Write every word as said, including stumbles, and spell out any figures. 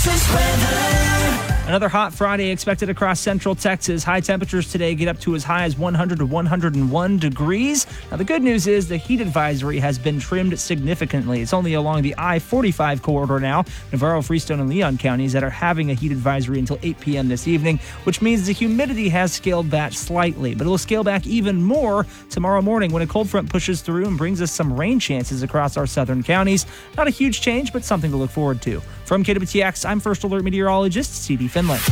Texas weather. Another hot Friday expected across central Texas. High temperatures today get up to as high as one hundred to one hundred one degrees. Now, the good news is the heat advisory has been trimmed significantly. It's only along the I forty-five corridor now, Navarro, Freestone, and Leon counties that are having a heat advisory until eight p.m. this evening, which means the humidity has scaled back slightly, but it will scale back even more tomorrow morning when a cold front pushes through and brings us some rain chances across our southern counties. Not a huge change, but something to look forward to. From K W T X, I'm First Alert Meteorologist C D Finlay.